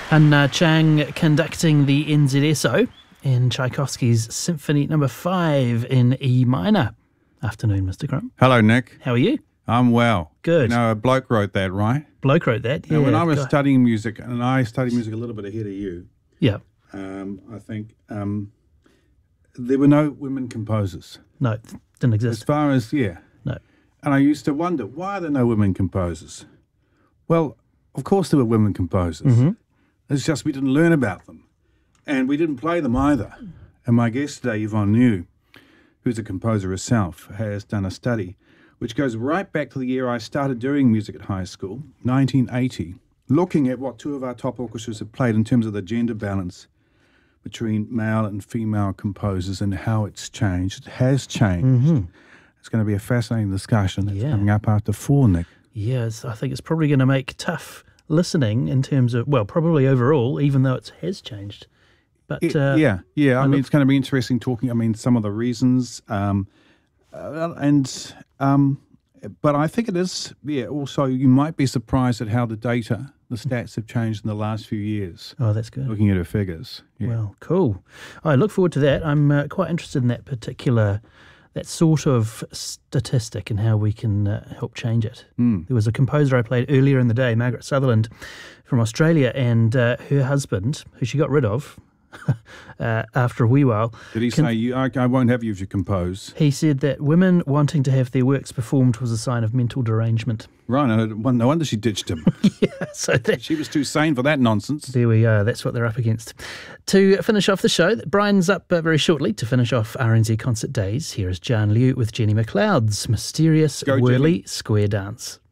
Han Chang conducting the NZSO in Tchaikovsky's Symphony No. 5 in E minor. Afternoon, Mr. Crump. Hello, Nick. How are you? I'm well. Good. You know, a bloke wrote that, right? Bloke wrote that, yeah. Now, when I was studying music, and I studied music a little bit ahead of you, Yeah. I think there were no women composers. No, didn't As exist. far as, yeah. No. And I used to wonder, why are there no women composers? Well, of course there were women composers. Mm-hmm. It's just we didn't learn about them. And we didn't play them either. And my guest today, Yvonne New, who's a composer herself, has done a study which goes right back to the year I started doing music at high school, 1980, looking at what two of our top orchestras have played in terms of the gender balance between male and female composers and how it's changed. It has changed. Mm-hmm. It's going to be a fascinating discussion. It's Yeah. coming up after 4, Nick. Yes, I think it's probably going to make tough listening in terms of, well, probably overall, even though it has changed. But Yeah. I mean, it's going to be interesting talking. I mean, some of the reasons, but I think it is. Yeah. Also, you might be surprised at how the data, the stats have changed in the last few years. Oh, that's good. Looking at her figures. Yeah. Well, cool. I look forward to that. I'm quite interested in that sort of statistic and how we can help change it. There was a composer I played earlier in the day, Margaret Sutherland from Australia, and her husband, who she got rid of after a wee while. Did he say, I won't have you if you compose? He said that women wanting to have their works performed was a sign of mental derangement. Right. No wonder she ditched him. Yeah, so that, She was too sane for that nonsense. there we go. That's what they're up against. To finish off the show, Brian's up very shortly to finish off RNZ Concert Days. Here is Jan Liu with Jenny McLeod's Mysterious Go, Whirly Jenny. Square Dance.